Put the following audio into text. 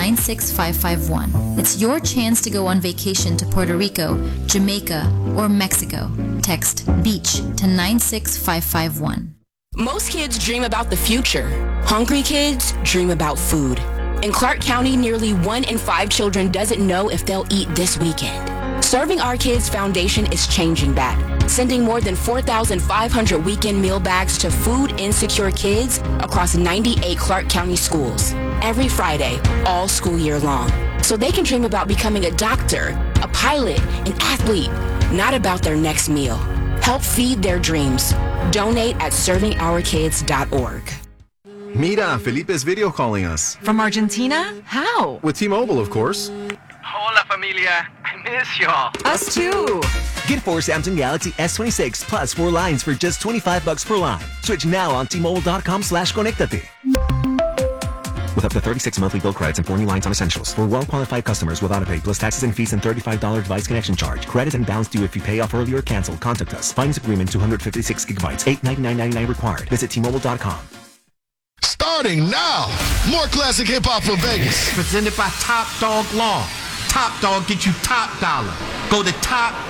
96551. It's your chance to go on vacation to Puerto Rico, Jamaica, or Mexico. Text BEACH to 96551. Most kids dream about the future. Hungry kids dream about food. In Clark County, nearly 1 in 5 children doesn't know if they'll eat this weekend. Serving Our Kids Foundation is changing that, sending more than 4,500 weekend meal bags to food insecure kids across 98 Clark County schools every Friday, all school year long. So they can dream about becoming a doctor, a pilot, an athlete, not about their next meal. Help feed their dreams. Donate at servingourkids.org. Mira, Felipe's video calling us. From Argentina? How? With T-Mobile, of course. Hola, familia. I miss y'all. Us too. Get 4 Samsung Galaxy S26 plus 4 lines for just $25 per line. Switch now on T-Mobile.com/conectate. With up to 36 monthly bill credits and 4 new lines on essentials. For well-qualified customers with autopay plus taxes and fees and $35 device connection charge. Credits and balance due if you pay off early or cancel. Contact us. Finance agreement 256 gigabytes. $899.99 required. Visit T-Mobile.com. Starting now. More classic hip-hop for Vegas. Presented by Top Dog Law. Top Dog get you top dollar. Go to top